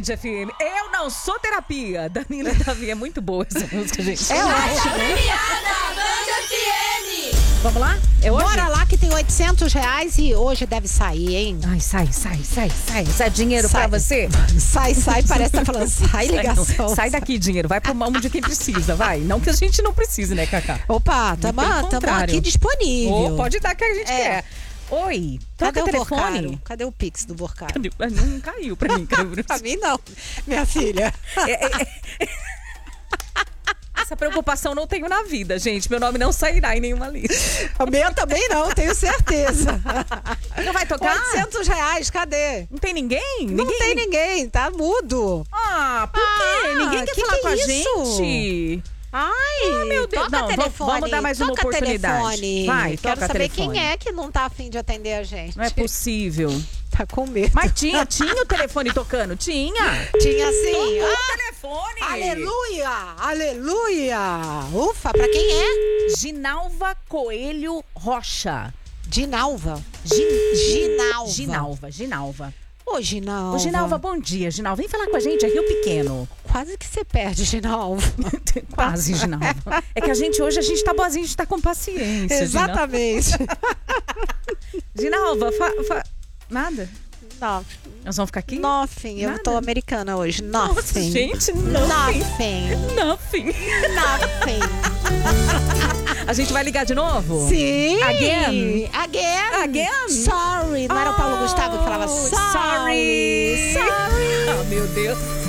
Band FM. Eu não sou terapia. Danilo e Davi, é muito boa essa música, gente. É ótimo. Vamos lá? É hoje? Bora lá que tem R$800 e hoje deve sair, hein? Ai, sai. Sai dinheiro Sai. pra você? Sai, parece que tá falando sai ligação. Sai daqui, dinheiro. Vai pro mão de quem precisa, vai. Não que a gente não precise, né, Cacá? Opa, tamo aqui disponível. Ô, pode dar que a gente quer. Oi, toca o telefone. Borcaro? Cadê o Pix do Borcaro? Não caiu pra mim, caiu. Pra mim não, minha filha. Essa preocupação não tenho na vida, gente. Meu nome não sairá em nenhuma lista. O meu também não, tenho certeza. Não vai tocar? R$800, cadê? Não tem ninguém? Não tem ninguém, tá mudo. Ah, por quê? Ninguém quer falar com a gente? Ai, meu Deus. toca Não, telefone. vamos dar mais uma toca oportunidade. Telefone. Vai, Quero toca saber telefone. quem é que não tá afim de atender a gente. Não é possível. Tá com medo. Mas tinha o telefone tocando? Tinha. Tinha sim. O telefone. Aleluia. Ufa, pra quem é? Ginalva Coelho Rocha. Ginalva. Ginalva. Ô, Ginalva. Ô, Ginalva, bom dia, Ginalva. Vem falar com a gente, é Rio Pequeno. Quase que você perde, Ginalva. Quase, Ginalva. É que hoje a gente tá boazinha, a gente tá com paciência. Exatamente. Ginalva, nada? Não. Nós vamos ficar aqui? Nothing. Eu tô americana hoje. Nothing. Nossa, gente, Nothing. A gente vai ligar de novo? Sim. Again? Sorry. Não era o Paulo Gustavo que falava sorry. Oh, meu Deus.